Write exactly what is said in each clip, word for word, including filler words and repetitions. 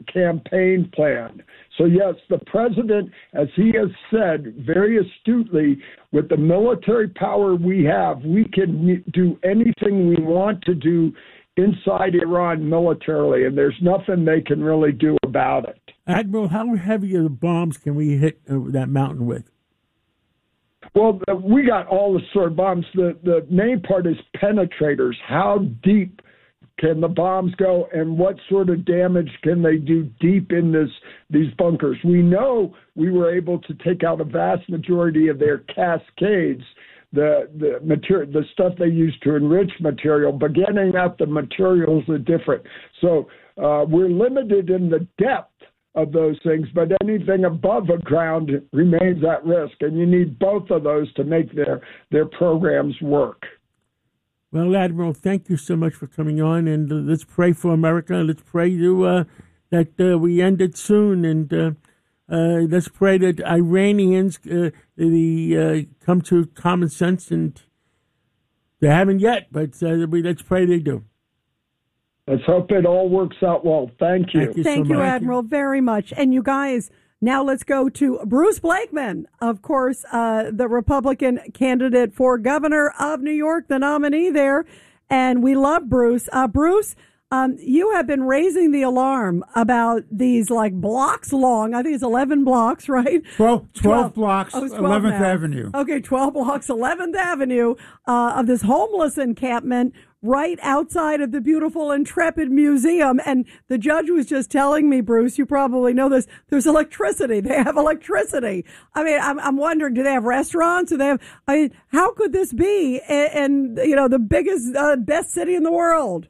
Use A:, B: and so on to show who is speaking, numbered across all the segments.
A: campaign plan. So, yes, the president, as he has said very astutely, with the military power we have, we can do anything we want to do inside Iran militarily, and there's nothing they can really do about it.
B: Admiral, how heavy of the bombs can we hit uh, that mountain with?
A: Well, the, we got all the sort of bombs. The, the main part is penetrators. How deep can the bombs go, and what sort of damage can they do deep in this these bunkers? We know we were able to take out a vast majority of their cascades, the the material, the stuff they use to enrich material, but getting out the materials are different. So uh, we're limited in the depth of those things, but anything above the ground remains at risk, and you need both of those to make their their programs work.
B: Well, Admiral, thank you so much for coming on, and uh, let's pray for America. Let's pray to, uh, that uh, we end it soon, and uh, uh, let's pray that Iranians uh, the, uh, come to common sense, and they haven't yet, but uh, we, let's pray they do.
A: Let's hope it all works out well. Thank you.
C: Thank you, Thank so you Admiral, very much. And you guys, now let's go to Bruce Blakeman, of course, uh, the Republican candidate for governor of New York, the nominee there. And we love Bruce. Uh, Bruce, um, you have been raising the alarm about these like blocks long. I think it's eleven blocks, right?
D: twelve, twelve, twelve blocks, oh, eleventh Avenue.
C: Okay, twelve blocks, eleventh Avenue uh, of this homeless encampment right outside of the beautiful Intrepid Museum. And the judge was just telling me, Bruce, you probably know this, there's electricity. They have electricity. I mean, I'm, I'm wondering, do they have restaurants? Do they have, I mean, how could this be in, you know, the biggest, uh, best city in the world?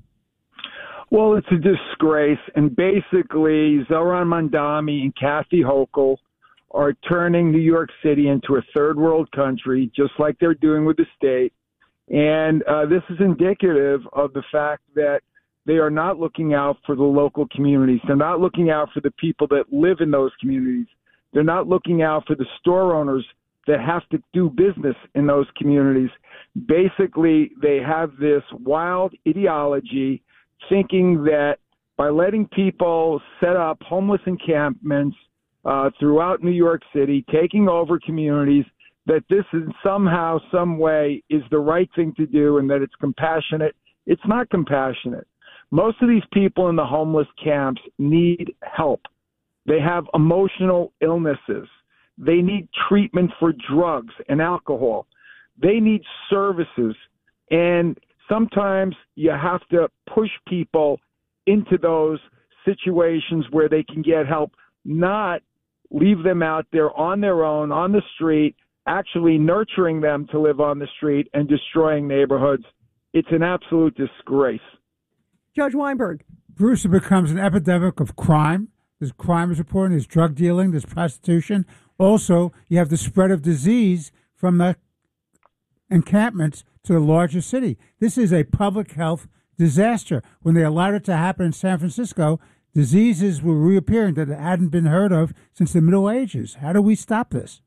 E: Well, it's a disgrace. And basically, Zohran Mamdani and Kathy Hochul are turning New York City into a third world country, just like they're doing with the state. And uh, this is indicative of the fact that they are not looking out for the local communities. They're not looking out for the people that live in those communities. They're not looking out for the store owners that have to do business in those communities. Basically, they have this wild ideology thinking that by letting people set up homeless encampments uh, throughout New York City, taking over communities, that this is somehow, some way is the right thing to do and that it's compassionate. It's not compassionate. Most of these people in the homeless camps need help. They have emotional illnesses. They need treatment for drugs and alcohol. They need services. And sometimes you have to push people into those situations where they can get help, not leave them out there on their own, on the street, actually nurturing them to live on the street and destroying neighborhoods. It's an absolute disgrace.
C: Judge Weinberg.
D: Bruce, it becomes an epidemic of crime. There's crime is reported, there's drug dealing, there's prostitution. Also, you have the spread of disease from the encampments to the larger city. This is a public health disaster. When they allowed it to happen in San Francisco, diseases were reappearing that hadn't been heard of since the Middle Ages. How do we stop this?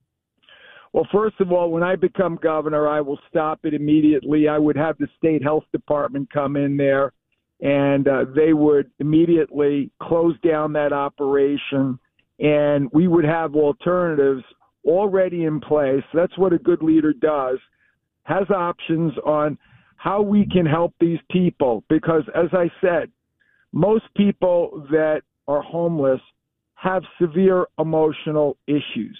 E: Well, first of all, when I become governor, I will stop it immediately. I would have the state health department come in there, and uh, they would immediately close down that operation, and we would have alternatives already in place. That's what a good leader does, has options on how we can help these people. Because, as I said, most people that are homeless have severe emotional issues,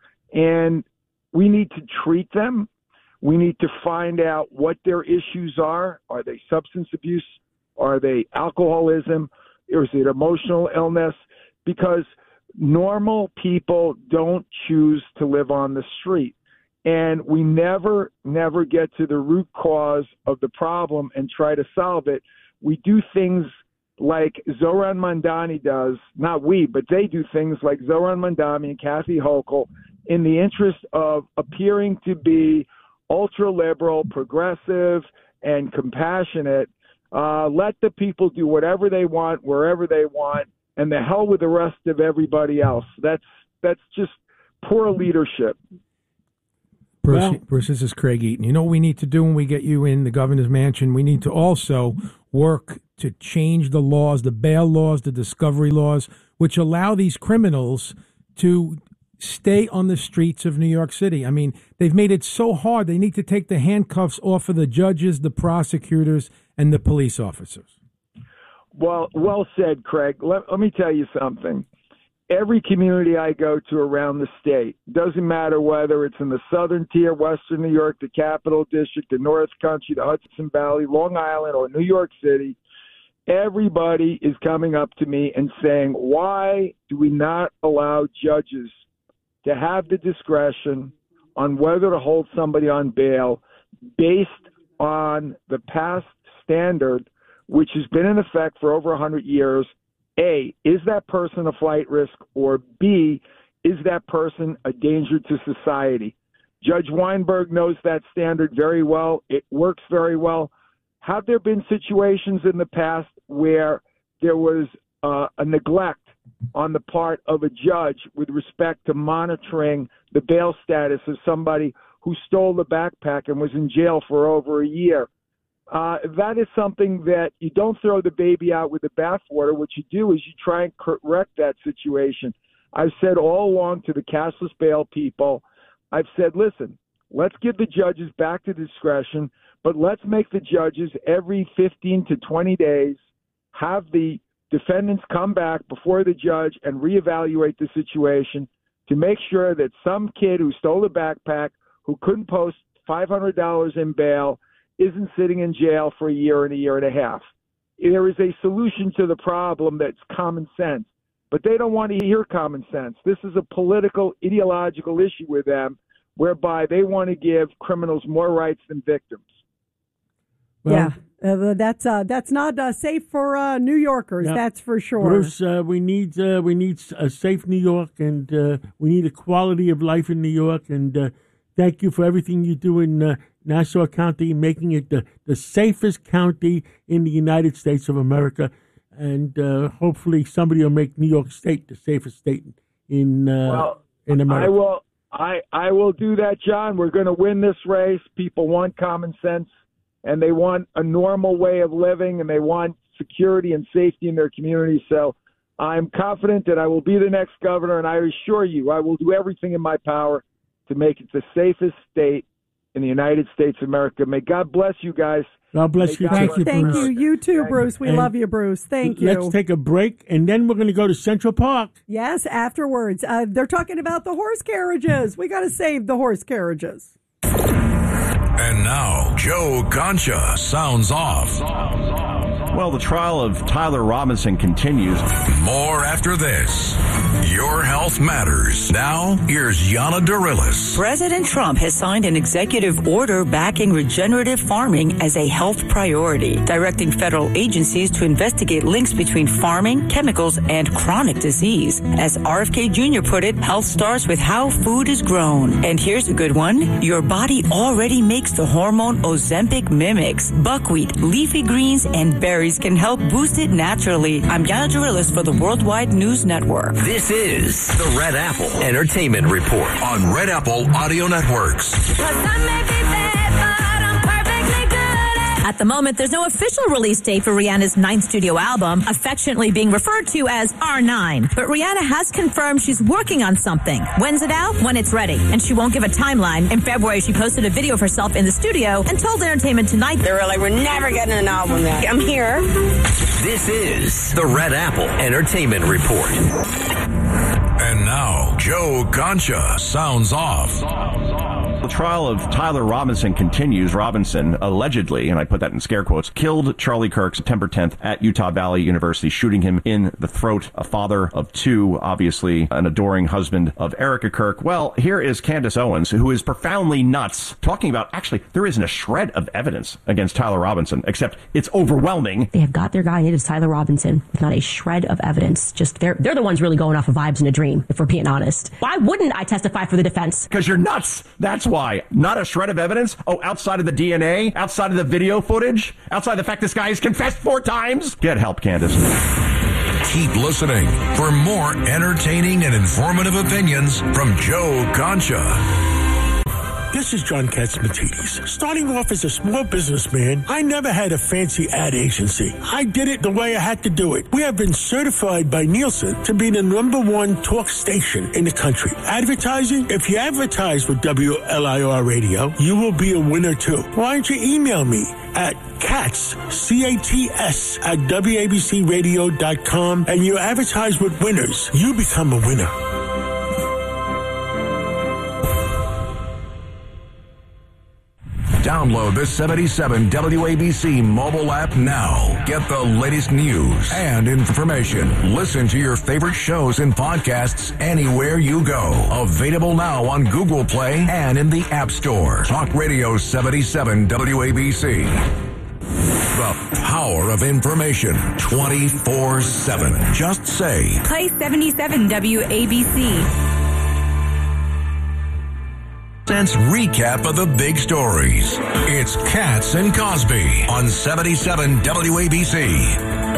E: and we need to treat them. We need to find out what their issues are. Are they substance abuse? Are they alcoholism? Or is it emotional illness? Because normal people don't choose to live on the street. And we never, never get to the root cause of the problem and try to solve it. We do things like Zohran Mamdani does, not we, but they do things like Zohran Mamdani and Kathy Hochul in the interest of appearing to be ultra-liberal, progressive, and compassionate. Uh, let the people do whatever they want, wherever they want, and the hell with the rest of everybody else. That's that's just poor leadership.
F: Bruce,
B: Well,
F: Bruce, this is Craig Eaton. You know what we need to do when we get you in the governor's mansion? We need to also
G: work to change the laws, the bail laws, the discovery laws, which allow these criminals to stay on the streets of New York City. I mean, they've made it so hard. They need to take the handcuffs off of the judges, the prosecutors, and the police officers.
E: Well, well said, Craig. Let, let me tell you something. Every community I go to around the state, doesn't matter whether it's in the southern tier, western New York, the Capital District, the North Country, the Hudson Valley, Long Island, or New York City, everybody is coming up to me and saying, why do we not allow judges to have the discretion on whether to hold somebody on bail based on the past standard, which has been in effect for over one hundred years? A, is that person a flight risk? Or B, is that person a danger to society? Judge Weinberg knows that standard very well. It works very well. Have there been situations in the past where there was uh, a neglect on the part of a judge with respect to monitoring the bail status of somebody who stole the backpack and was in jail for over a year? Uh, that is something that you don't throw the baby out with the bathwater. What you do is you try and correct that situation. I've said all along to the cashless bail people, I've said, listen, let's give the judges back to discretion, but let's make the judges every fifteen to twenty days have the defendants come back before the judge and reevaluate the situation to make sure that some kid who stole a backpack, who couldn't post five hundred dollars in bail, isn't sitting in jail for a year and a year and a half. There is a solution to the problem that's common sense, but they don't want to hear common sense. This is a political, ideological issue with them, whereby they want to give criminals more rights than victims.
C: Well, yeah, uh, that's uh, that's not uh, safe for uh, New Yorkers. Yeah. That's for sure.
B: Bruce, uh, we need uh, we need a safe New York, and uh, we need a quality of life in New York. And uh, thank you for everything you do in uh, Nassau County, making it the, the safest county in the United States of America. And uh, hopefully somebody will make New York State the safest state in uh,
E: well,
B: in America.
E: I will, I, I will do that, John. We're going to win this race. People want common sense, and they want a normal way of living, and they want security and safety in their community. So I'm confident that I will be the next governor, and I assure you I will do everything in my power to make it the safest state in the United States of America. May God bless you guys.
B: God bless you.
C: Thank you, Thank you. You too,
E: Thank
C: Bruce. We
B: and
C: love you, Bruce. Thank you.
B: Let's take a break, and then we're going to go to Central Park.
C: Yes, afterwards. Uh, they're talking about the horse carriages. We got to save the horse carriages.
H: And now, Joe Concha sounds off.
I: Well, the trial of Tyler Robinson continues.
H: More after this. Your health matters. Now, here's Yana Darilis.
J: President Trump has signed an executive order backing regenerative farming as a health priority, directing federal agencies to investigate links between farming, chemicals, and chronic disease. As R F K Junior put it, health starts with how food is grown. And here's a good one. Your body already makes the hormone Ozempic mimics. Buckwheat, leafy greens, and berries can help boost it naturally. I'm Yana Darilis for the Worldwide News Network.
H: This is the Red Apple Entertainment Report on Red Apple Audio Networks.
K: At the moment, there's no official release date for Rihanna's ninth studio album, affectionately being referred to as R nine. But Rihanna has confirmed she's working on something. When's it out? When it's ready. And she won't give a timeline. In February, she posted a video of herself in the studio and told Entertainment Tonight
L: they were like, we're never getting an album yet. I'm here.
H: This is the Red Apple Entertainment Report. And now, Joe Concha sounds off.
I: The trial of Tyler Robinson continues. Robinson allegedly, and I put that in scare quotes, killed Charlie Kirk September tenth at Utah Valley University, shooting him in the throat. A father of two, obviously an adoring husband of Erica Kirk. Well, here is Candace Owens, who is profoundly nuts, talking about, actually, there isn't a shred of evidence against Tyler Robinson, except it's overwhelming.
M: They have got their guy, it is Tyler Robinson, with not a shred of evidence. Just they're, they're the ones really going off of vibes in a dream, if we're being honest. Why wouldn't I testify for the defense?
I: Because you're nuts. That's why. Why? Not a shred of evidence? Oh, outside of the D N A? Outside of the video footage? Outside of the fact this guy has confessed four times? Get help, Candace.
H: Keep listening for more entertaining and informative opinions from Joe Concha.
B: This is John Katzmatidis. Starting off as a small businessman, I never had a fancy ad agency. I did it the way I had to do it. We have been certified by Nielsen to be the number one talk station in the country. Advertising? If you advertise with W L I R Radio, you will be a winner too. Why don't you email me at Katz, C A T S, at W A B C radio dot com, and you advertise with winners. You become a winner.
H: Download the seventy-seven W A B C mobile app now. Get the latest news and information. Listen to your favorite shows and podcasts anywhere you go. Available now on Google Play and in the App Store. Talk Radio seventy-seven W A B C. The power of information twenty-four seven. Just say,
N: play seventy-seven W A B C.
H: Sense recap of the big stories. It's Katz and Cosby on seventy-seven W A B C.